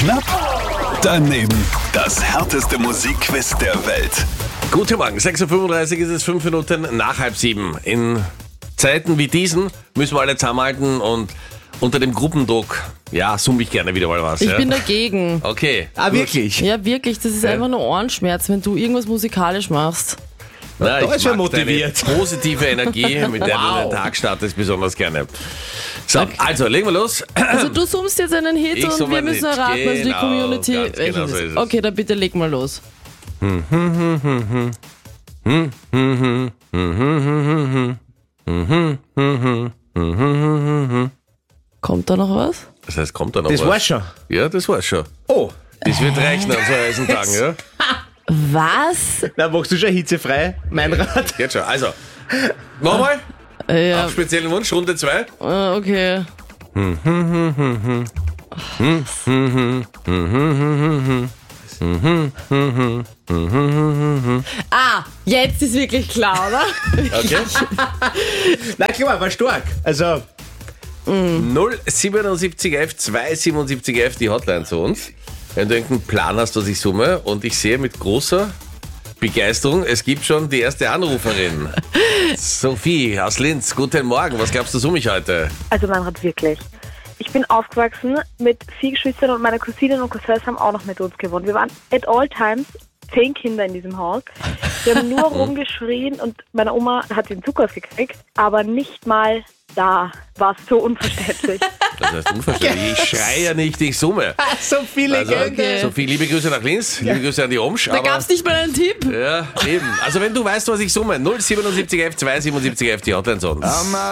Knapp daneben. Das härteste Musikquiz der Welt. Guten Morgen, 6.35 Uhr ist es 5 Minuten nach 6:30. In Zeiten wie diesen müssen wir alle zusammenhalten und unter dem Gruppendruck, ja, summe ich gerne wieder mal was. Ich Ja? bin dagegen. Okay. Wirklich? Ja, wirklich, das ist einfach nur Ohrenschmerz, wenn du irgendwas musikalisch machst. Na, Da ist ich schon mag motiviert. deine positive Energie, mit der du den Tag startest, besonders gerne. So, also, legen wir los. Also du summst jetzt einen Hit Ich und summe wir einen müssen Hit. erraten, also die Genau, Community. ganz welchen genau das so ist. ist es. Okay, dann bitte leg mal los. Kommt da noch was? Das heißt, kommt da noch Das was? war's schon. Ja, das war's schon. Oh, Das wird reichen an so heißen Tagen, ja? Was? na machst du schon hitzefrei, mein Rat? Jetzt schon. Also, nochmal. Ja, Auf speziellen Wunsch, Runde 2. okay. Jetzt ist wirklich klar, oder? Okay. Na klar, war stark. Also, 07711 27711, die Hotline zu uns. Wenn du irgendeinen Plan hast, was ich summe, und ich sehe mit großer Begeisterung, es gibt schon die erste Anruferin. Sophie aus Linz, guten Morgen. Was glaubst du, summe ich heute? Also man hat wirklich. Ich bin aufgewachsen mit 4 Geschwistern und meine Cousinen und Cousins haben auch noch mit uns gewohnt. Wir waren at all times 10 Kinder in diesem Haus. Wir haben nur rumgeschrien und meine Oma hat den Zug ausgekriegt, aber nicht mal da war es so unverständlich. Das heißt unverständlich. Ich schreie ja nicht, ich summe. so viele Also, Gänge. Sophie, liebe Grüße nach Linz, liebe Grüße an die Omsch. Da gab's nicht mal einen Tipp. Ja, eben. Also wenn du weißt, was ich summe, 07711 27711, die Hotline zu uns.